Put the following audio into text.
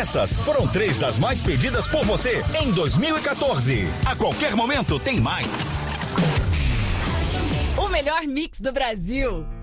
Essas foram 3 das mais pedidas por você em 2014. A qualquer momento tem mais. O melhor mix do Brasil.